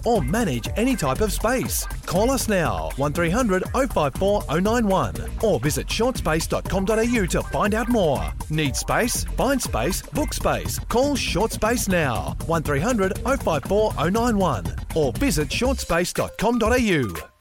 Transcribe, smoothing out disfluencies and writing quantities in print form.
or manage any type of space. Call us now, 1300 054 091 or visit shortspace.com.au to find out more. Need space? Find space, book space. Call Short Space now, 1300 054 091 or visit shortspace.com.au.